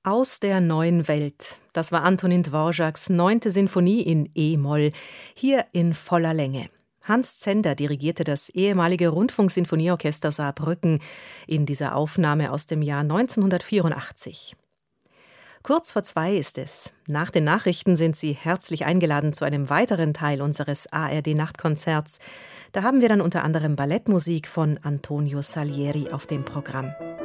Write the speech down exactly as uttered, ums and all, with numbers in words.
Aus der neuen Welt. Das war Antonin Dvořáks neunte Sinfonie in E-Moll, hier in voller Länge. Hans Zender dirigierte das ehemalige Rundfunksinfonieorchester Saarbrücken in dieser Aufnahme aus dem Jahr neunzehnhundertvierundachtzig. Kurz vor zwei ist es. Nach den Nachrichten sind Sie herzlich eingeladen zu einem weiteren Teil unseres A R D-Nachtkonzerts. Da haben wir dann unter anderem Ballettmusik von Antonio Salieri auf dem Programm.